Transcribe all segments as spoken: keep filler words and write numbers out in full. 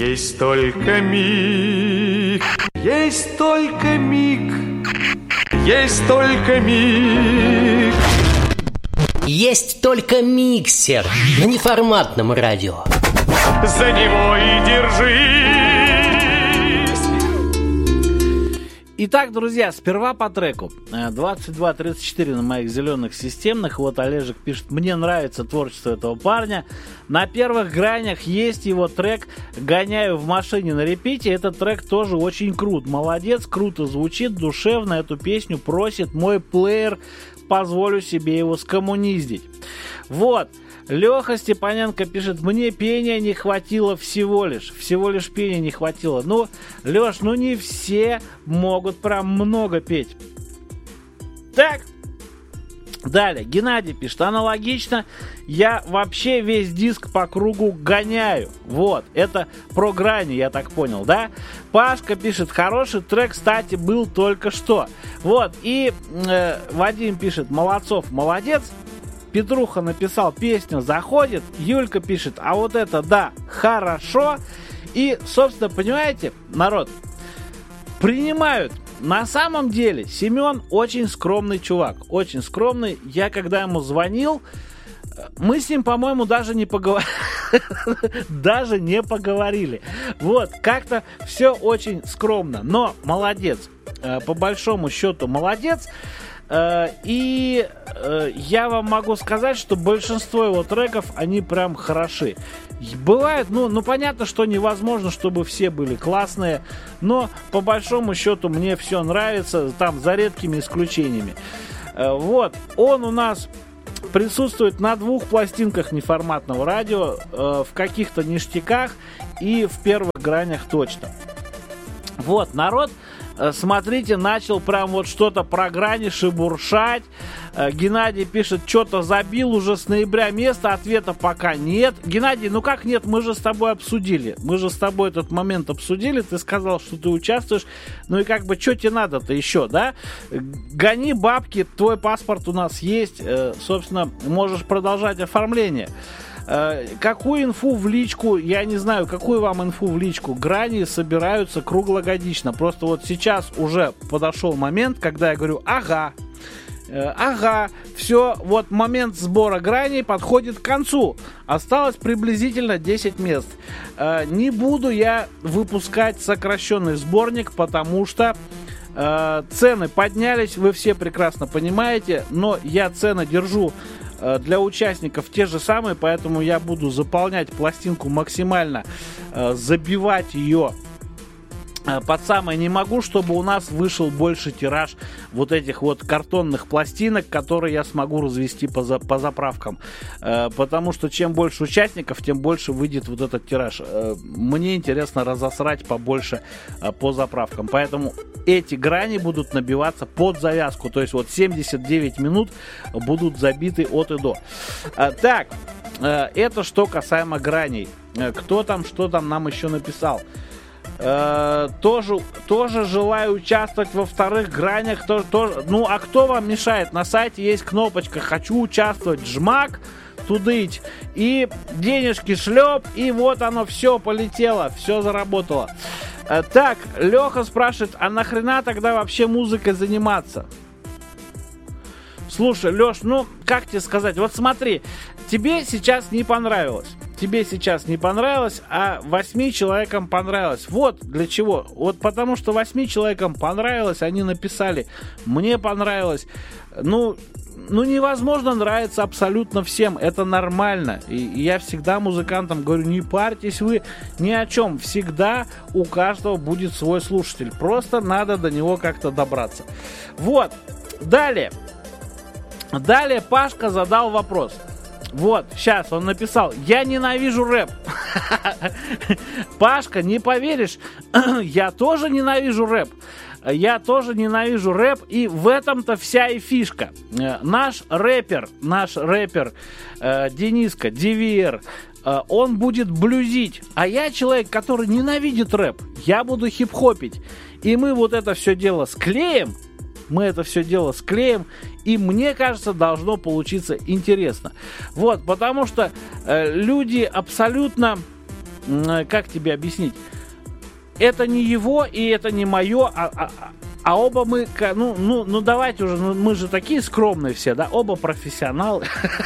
Есть только миг, есть только миг, есть только миг. Есть только миксер на неформатном радио. За него и держись. Итак, друзья, сперва по треку. двадцать два тридцать четыре на моих зеленых системных. Вот Олежек пишет: мне нравится творчество этого парня. На первых гранях есть его трек «Гоняю в машине на репите». Этот трек тоже очень крут. Молодец, круто звучит, душевно. Эту песню просит мой плеер. Позволю себе его скоммуниздить. Вот. Леха Степаненко пишет: мне пения не хватило всего лишь. Всего лишь пения не хватило. Ну, Леш, ну не все могут прям много петь. Так. Далее. Геннадий пишет: аналогично. Я вообще весь диск по кругу гоняю. Вот. Это про грани, я так понял, да? Пашка пишет: хороший трек, кстати, был только что. Вот. И э, Вадим пишет: Молодцов, молодец. Петруха написал: песня заходит. Юлька пишет: а вот это да, хорошо. И, собственно, понимаете, народ, принимают. На самом деле Семен очень скромный чувак. Очень скромный. Я когда ему звонил, мы с ним, по-моему, даже не поговорили. Даже не поговорили. Вот, как-то все очень скромно. Но молодец. По большому счету молодец. И я вам могу сказать, что большинство его треков, они прям хороши. Бывает, ну, ну понятно, что невозможно, чтобы все были классные, но по большому счету мне все нравится, там за редкими исключениями. Вот, он у нас присутствует на двух пластинках неформатного радио, в каких-то ништяках и в первых гранях точно. Вот, народ, смотрите, начал прям вот что-то про грани шебуршать. Геннадий пишет: что-то забил уже с ноября место, ответа пока нет. Геннадий, ну как нет, мы же с тобой обсудили. Мы же с тобой этот момент обсудили, ты сказал, что ты участвуешь. Ну и как бы, что тебе надо-то еще, да? Гони бабки, твой паспорт у нас есть, собственно, можешь продолжать оформление. Какую инфу в личку, я не знаю, какую вам инфу в личку. Грани собираются круглогодично. Просто вот сейчас уже подошел момент, когда я говорю: ага, ага, все, вот момент сбора граней подходит к концу. Осталось приблизительно десять мест. Не буду я выпускать сокращенный сборник, потому что цены поднялись, вы все прекрасно понимаете, но я цены держу для участников те же самые, поэтому я буду заполнять пластинку максимально, забивать ее под самое не могу, чтобы у нас вышел больше тираж вот этих вот картонных пластинок, которые я смогу развести по, за, по заправкам. Э, потому что чем больше участников, тем больше выйдет вот этот тираж. Э, мне интересно разосрать побольше э, по заправкам. Поэтому эти грани будут набиваться под завязку. То есть вот семьдесят девять минут будут забиты от и до. Э, так, э, это что касаемо граней. Э, кто там, что там нам еще написал? Э, тоже, тоже желаю участвовать во вторых гранях. Тоже, тоже. Ну, а кто вам мешает? На сайте есть кнопочка «Хочу участвовать». Жмак, тудыть. И денежки шлеп. И вот оно все полетело. Все заработало. Э, так, Леха спрашивает: а нахрена тогда вообще музыкой заниматься? Слушай, Леш, ну, как тебе сказать? Вот смотри, тебе сейчас не понравилось. Тебе сейчас не понравилось, а восьми человекам понравилось. Вот для чего. Вот потому что восьми человекам понравилось, они написали: мне понравилось. Ну, ну невозможно нравиться абсолютно всем. Это нормально. И я всегда музыкантам говорю: не парьтесь вы ни о чем. Всегда у каждого будет свой слушатель. Просто надо до него как-то добраться. Вот. Далее. Далее Пашка задал вопрос. Вот, сейчас он написал: я ненавижу рэп. Пашка, не поверишь, я тоже ненавижу рэп. Я тоже ненавижу рэп, и в этом-то вся и фишка. Наш рэпер, наш рэпер э, Дениска, ди ви ар, э, он будет блюзить, а я человек, который ненавидит рэп. Я буду хип-хопить. И мы вот это все дело склеим, мы это все дело склеим, и мне кажется, должно получиться интересно. Вот, потому что э, люди абсолютно как тебе объяснить, это не его и это не мое, а, а, а оба мы, ну, ну, ну давайте уже, ну, мы же такие скромные все, да, оба профессионалы.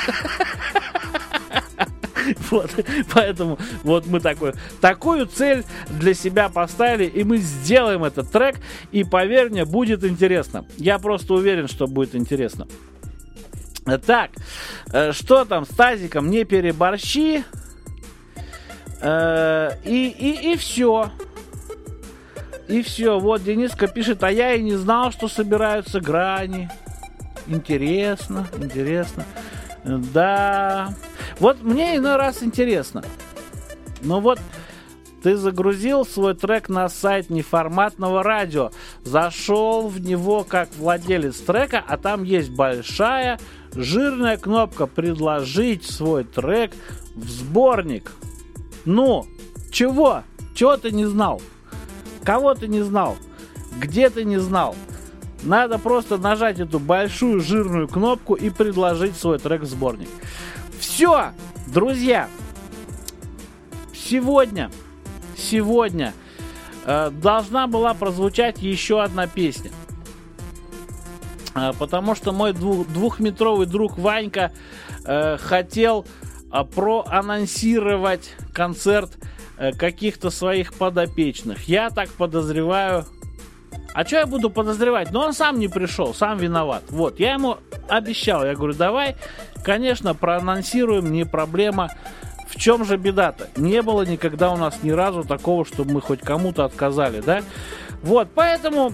Вот, поэтому вот мы такой, такую цель для себя поставили, и мы сделаем этот трек, и поверь мне, будет интересно. Я просто уверен, что будет интересно. Так, что там с тазиком, не переборщи. И, и, и все. И все. Вот Дениска пишет, а я и не знал, что собираются грани. Интересно, интересно. Да. Вот мне иной раз интересно. Ну вот, ты загрузил свой трек на сайт неформатного радио, зашел в него как владелец трека, а там есть большая жирная кнопка «Предложить свой трек в сборник». Ну, чего? Чего ты не знал? Кого ты не знал? Где ты не знал? Надо просто нажать эту большую жирную кнопку и предложить свой трек в сборник. Все, друзья, сегодня, сегодня э, должна была прозвучать еще одна песня. Э, потому что мой двух, двухметровый друг Ванька э, хотел э, проанонсировать концерт э, каких-то своих подопечных. Я так подозреваю... А что я буду подозревать? Но он сам не пришел, сам виноват. Вот, я ему обещал, я говорю, давай, конечно, проанонсируем, не проблема. В чем же беда-то? Не было никогда у нас ни разу такого, чтобы мы хоть кому-то отказали, да? Вот, поэтому,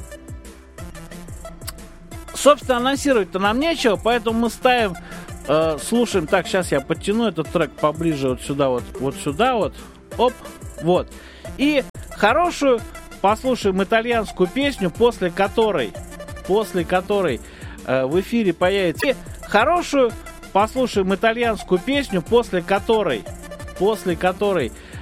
собственно, анонсировать-то нам нечего, поэтому мы ставим, э, слушаем. Так, сейчас я подтяну этот трек поближе вот сюда, вот, вот сюда, вот, оп, вот. И хорошую... Послушаем итальянскую песню, после которой, после которой э, в эфире появится. И хорошую послушаем итальянскую песню, после которой, после которой